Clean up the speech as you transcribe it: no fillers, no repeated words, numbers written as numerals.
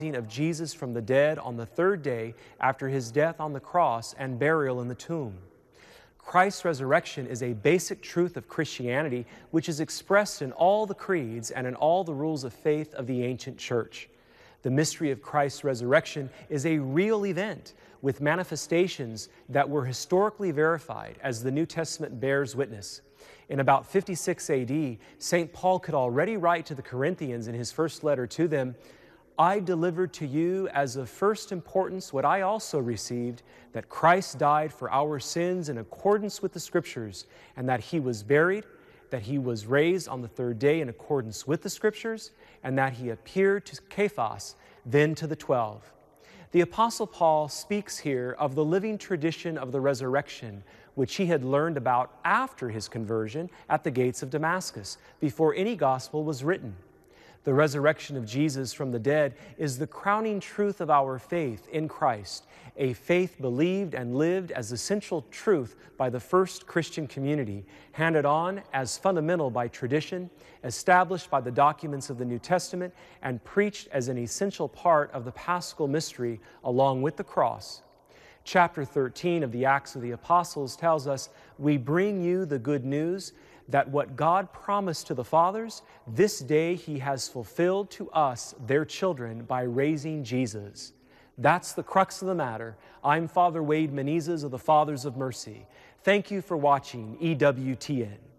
of Jesus from the dead on the third day after his death on the cross and burial in the tomb. Christ's resurrection is a basic truth of Christianity which is expressed in all the creeds and in all the rules of faith of the ancient church. The mystery of Christ's resurrection is a real event with manifestations that were historically verified, as the New Testament bears witness. In about 56 AD, St. Paul could already write to the Corinthians in his first letter to them, "I delivered to you as of first importance what I also received, that Christ died for our sins in accordance with the Scriptures, and that he was buried, that he was raised on the third day in accordance with the Scriptures, and that he appeared to Cephas, then to the 12. The Apostle Paul speaks here of the living tradition of the resurrection, which he had learned about after his conversion at the gates of Damascus, before any gospel was written. The resurrection of Jesus from the dead is the crowning truth of our faith in Christ, a faith believed and lived as essential truth by the first Christian community, handed on as fundamental by tradition, established by the documents of the New Testament, and preached as an essential part of the Paschal mystery along with the cross. Chapter 13 of the Acts of the Apostles tells us, "We bring you the good news that what God promised to the fathers, this day he has fulfilled to us, their children, by raising Jesus." That's the crux of the matter. I'm Father Wade Menezes of the Fathers of Mercy. Thank you for watching EWTN.